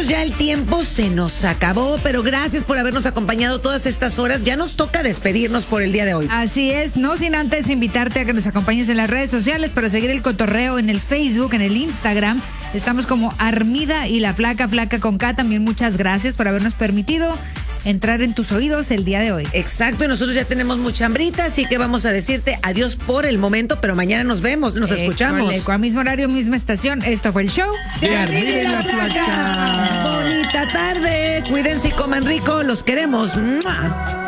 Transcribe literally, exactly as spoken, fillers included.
nosotros ya el tiempo se nos acabó, pero gracias por habernos acompañado todas estas horas. Ya nos toca despedirnos por el día de hoy. Así es, no sin antes invitarte a que nos acompañes en las redes sociales para seguir el cotorreo en el Facebook, en el Instagram. Estamos como Armida y la Flaca, Flaca con K. También muchas gracias por habernos permitido entrar en tus oídos el día de hoy. Exacto, y nosotros ya tenemos mucha hambrita, así que vamos a decirte adiós por el momento, pero mañana nos vemos, nos eh, escuchamos. Con mismo horario, misma estación. Esto fue el show de Armida y la Flaca. Bonita tarde, cuídense y coman rico, los queremos. ¡Mua!